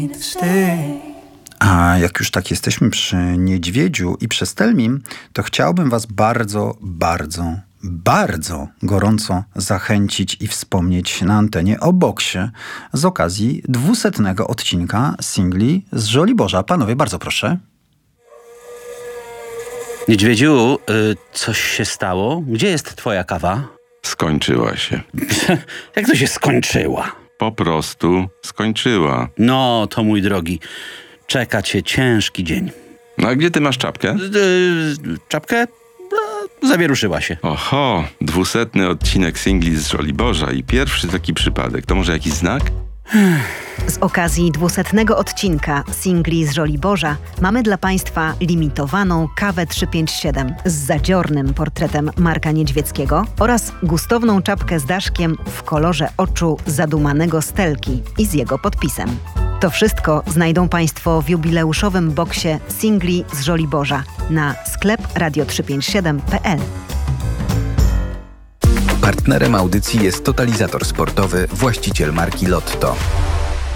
A jak już tak jesteśmy przy Niedźwiedziu i Przestelmim, to chciałbym was bardzo gorąco zachęcić i wspomnieć na antenie o boksie z okazji 200. odcinka singli z Żoliborza. Panowie, bardzo proszę. Niedźwiedziu, coś się stało? Gdzie jest twoja kawa? Skończyła się. Jak to się skończyła? Po prostu skończyła. No, to mój drogi, czeka cię ciężki dzień. No a gdzie ty masz czapkę? Czapkę? No, zawieruszyła się. Oho, 200. odcinek singli z Żoliborza i pierwszy taki przypadek. To może jakiś znak? Z okazji 200. odcinka singli z Żoliborza mamy dla Państwa limitowaną kawę 357 z zadziornym portretem Marka Niedźwieckiego oraz gustowną czapkę z daszkiem w kolorze oczu zadumanego Stelki i z jego podpisem. To wszystko znajdą Państwo w jubileuszowym boksie singli z Żoliborza na sklep radio357.pl. Partnerem audycji jest Totalizator Sportowy, właściciel marki Lotto.